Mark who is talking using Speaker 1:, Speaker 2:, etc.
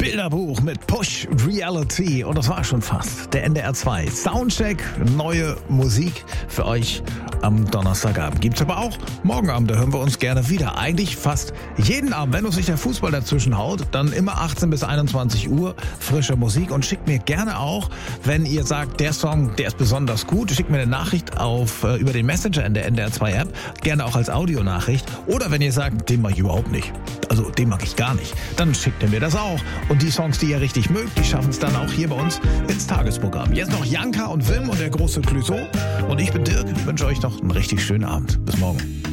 Speaker 1: Bilderbuch mit Push Reality. Und das war schon fast der NDR 2 Soundcheck. Neue Musik für euch am Donnerstagabend. Gibt's aber auch morgen Abend. Da hören wir uns gerne wieder. Eigentlich fast jeden Abend. Wenn uns nicht der Fußball dazwischen haut, dann immer 18 bis 21 Uhr frische Musik. Und schickt mir gerne auch, wenn ihr sagt, der Song, der ist besonders gut, schickt mir eine Nachricht über den Messenger in der NDR 2 App. Gerne auch als Audionachricht. Oder wenn ihr sagt, den mag ich überhaupt nicht. Also den mag ich gar nicht. Dann schickt ihr mir das auch. Und die Songs, die ihr richtig mögt, die schaffen es dann auch hier bei uns ins Tagesprogramm. Jetzt noch Janka und Wim und der große Clouseau. Und ich bin Dirk. Ich wünsche euch noch einen richtig schönen Abend. Bis morgen.